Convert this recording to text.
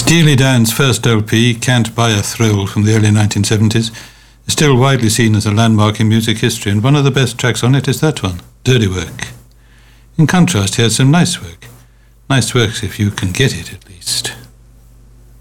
Steely Dan's first LP, Can't Buy a Thrill, from the early 1970s, is still widely seen as a landmark in music history, and one of the best tracks on it is that one, Dirty Work. In contrast, he had some nice work. Nice work if you can get it, at least.